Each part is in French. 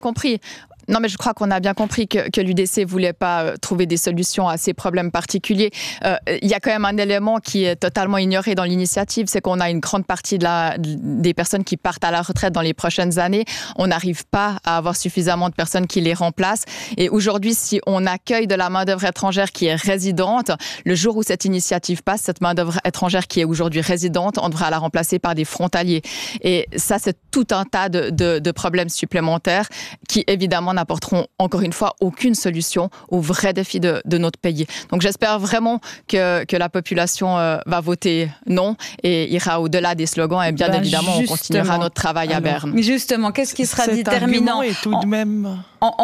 compris. Non, mais je crois qu'on a bien compris que l'UDC voulait pas trouver des solutions à ces problèmes particuliers. Il y a quand même un élément qui est totalement ignoré dans l'initiative, c'est qu'on a une grande partie des personnes qui partent à la retraite dans les prochaines années. On n'arrive pas à avoir suffisamment de personnes qui les remplacent. Et aujourd'hui, si on accueille de la main-d'œuvre étrangère qui est résidente, le jour où cette initiative passe, cette main-d'œuvre étrangère qui est aujourd'hui résidente, on devra la remplacer par des frontaliers. Et ça, c'est tout un tas de problèmes supplémentaires qui, évidemment, n'apporteront encore une fois aucune solution aux vrais défis de notre pays. Donc j'espère vraiment que la population va voter non et ira au-delà des slogans et bien évidemment on continuera notre travail à Berne. Justement, qu'est-ce qui sera déterminant? Est tout de même...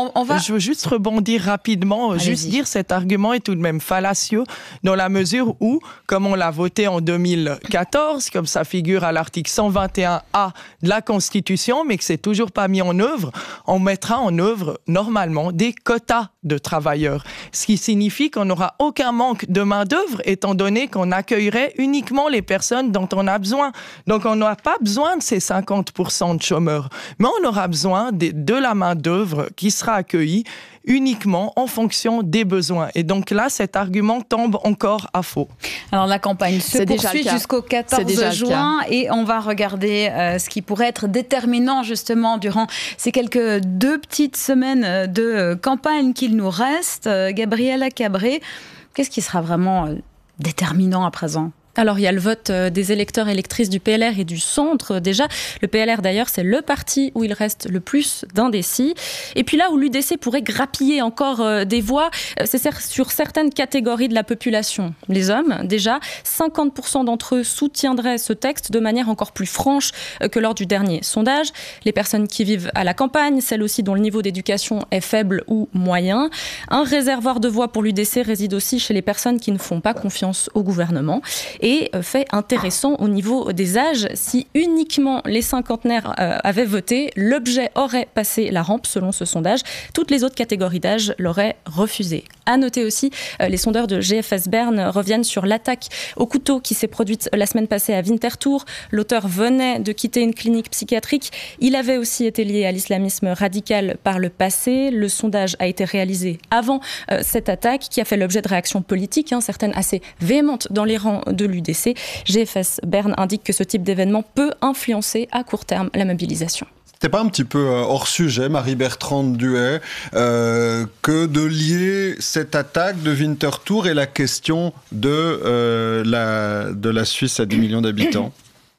Je veux juste rebondir rapidement, dire cet argument est tout de même fallacieux dans la mesure où, comme on l'a voté en 2014, comme ça figure à l'article 121A de la Constitution, mais que c'est toujours pas mis en œuvre, on mettra en œuvre normalement des quotas de travailleurs. Ce qui signifie qu'on n'aura aucun manque de main-d'œuvre étant donné qu'on accueillerait uniquement les personnes dont on a besoin. Donc on n'aura pas besoin de ces 50% de chômeurs, mais on aura besoin de la main-d'œuvre qui sera accueillie uniquement en fonction des besoins. Et donc là, cet argument tombe encore à faux. Alors la campagne se poursuit jusqu'au 14 juin et on va regarder ce qui pourrait être déterminant justement durant ces quelques 2 petites semaines de campagne qu'il nous reste. Gabriela Cabré, qu'est-ce qui sera vraiment déterminant à présent ? Alors, il y a le vote des électeurs et électrices du PLR et du centre. Déjà, le PLR, d'ailleurs, c'est le parti où il reste le plus d'indécis. Et puis là où l'UDC pourrait grappiller encore des voix, c'est sur certaines catégories de la population. Les hommes, déjà, 50% d'entre eux soutiendraient ce texte de manière encore plus franche que lors du dernier sondage. Les personnes qui vivent à la campagne, celles aussi dont le niveau d'éducation est faible ou moyen. Un réservoir de voix pour l'UDC réside aussi chez les personnes qui ne font pas confiance au gouvernement. Et fait intéressant au niveau des âges, si uniquement les cinquantenaires avaient voté, l'objet aurait passé la rampe selon ce sondage. Toutes les autres catégories d'âge l'auraient refusé. À noter aussi, les sondeurs de GFS Berne reviennent sur l'attaque au couteau qui s'est produite la semaine passée à Winterthur. L'auteur venait de quitter une clinique psychiatrique. Il avait aussi été lié à l'islamisme radical par le passé. Le sondage a été réalisé avant cette attaque qui a fait l'objet de réactions politiques, certaines assez véhémentes dans les rangs de l'UDC. GFS Berne indique que ce type d'événement peut influencer à court terme la mobilisation. C'était pas un petit peu hors sujet, Marie-Bertrande Duhay, que de lier cette attaque de Winterthur et la question de la Suisse à 10 millions d'habitants?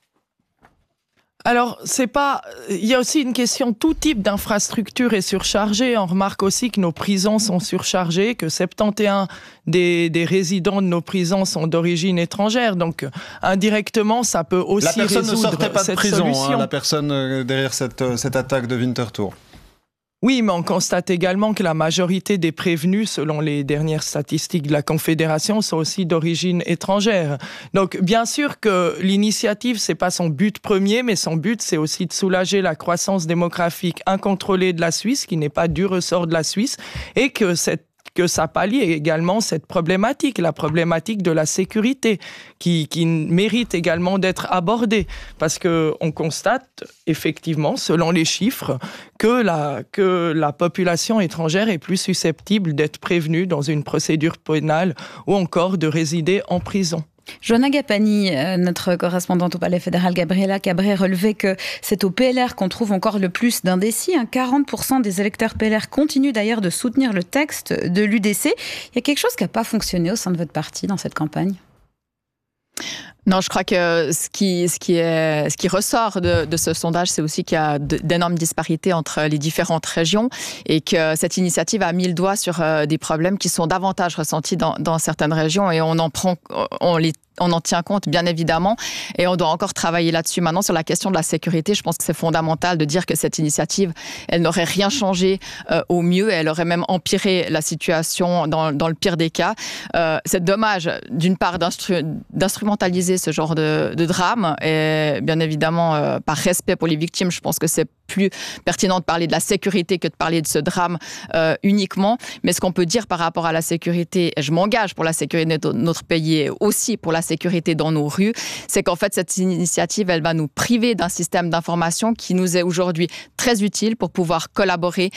Alors, il y a aussi une question, tout type d'infrastructure est surchargé. On remarque aussi que nos prisons sont surchargées, que 71 des résidents de nos prisons sont d'origine étrangère. Donc, indirectement, ça peut aussi résoudre cette solution. La personne ne sortait pas de prison, la personne derrière cette attaque de Winterthur. Oui, mais on constate également que la majorité des prévenus, selon les dernières statistiques de la Confédération, sont aussi d'origine étrangère. Donc, bien sûr que l'initiative, c'est pas son but premier, mais son but, c'est aussi de soulager la croissance démographique incontrôlée de la Suisse, qui n'est pas du ressort de la Suisse, et que ça pallie également cette problématique, la problématique de la sécurité, qui mérite également d'être abordée. Parce qu'on constate, effectivement, selon les chiffres, que la population étrangère est plus susceptible d'être prévenue dans une procédure pénale ou encore de résider en prison. Joanna Gapani, notre correspondante au Palais fédéral, Gabriela Cabré, relevait que c'est au PLR qu'on trouve encore le plus d'indécis. 40% des électeurs PLR continuent d'ailleurs de soutenir le texte de l'UDC. Il y a quelque chose qui n'a pas fonctionné au sein de votre parti dans cette campagne ? Non, je crois que ce qui ressort de ce sondage, c'est aussi qu'il y a d'énormes disparités entre les différentes régions et que cette initiative a mis le doigt sur des problèmes qui sont davantage ressentis dans certaines régions et on en tient compte, bien évidemment, et on doit encore travailler là-dessus. Maintenant, sur la question de la sécurité, je pense que c'est fondamental de dire que cette initiative, elle n'aurait rien changé au mieux, elle aurait même empiré la situation dans le pire des cas. C'est dommage, d'une part, d'instrumentaliser ce genre de drame, et bien évidemment, par respect pour les victimes, je pense que c'est plus pertinent de parler de la sécurité que de parler de ce drame uniquement. Mais ce qu'on peut dire par rapport à la sécurité, et je m'engage pour la sécurité de notre pays et aussi pour la sécurité dans nos rues, c'est qu'en fait, cette initiative, elle va nous priver d'un système d'information qui nous est aujourd'hui très utile pour pouvoir collaborer